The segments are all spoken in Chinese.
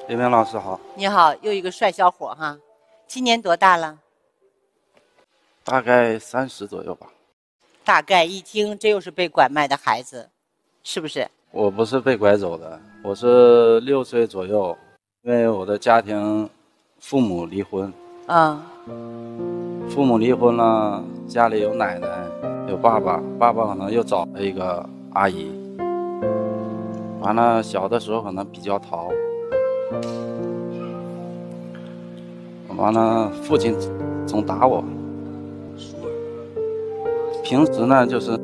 林明老师好。 你好，又一个帅小伙哈，今年多大了？ 大概30左右吧。 大概一听，这又是被拐卖的孩子，是不是？ 我不是被拐走的，我是6岁左右，因为我的家庭父母离婚， 嗯， 父母离婚了，家里有奶奶，有爸爸，爸爸可能又找了一个阿姨，完了小的时候可能比较淘，完了父亲总打我，平时呢就是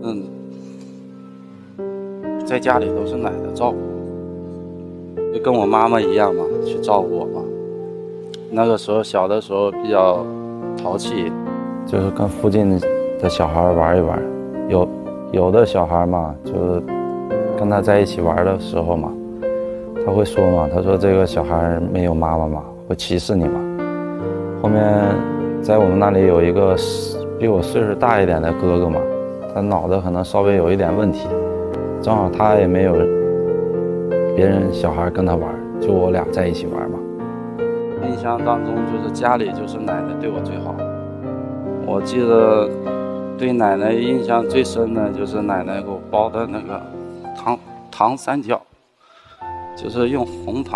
在家里都是奶奶照顾，就跟我妈妈一样嘛，去照顾我嘛。那个时候小的时候比较淘气，就是跟附近的小孩玩一玩。有的小孩嘛，就跟他在一起玩的时候嘛，他会说嘛，他说这个小孩没有妈妈嘛，会歧视你嘛。后面在我们那里有一个比我岁数大一点的哥哥嘛，他脑子可能稍微有一点问题，正好他也没有别人小孩跟他玩，就我俩在一起玩嘛。印象当中就是家里就是奶奶对我最好。我记得对奶奶印象最深的就是奶奶给我包的那个糖三角，就是用红糖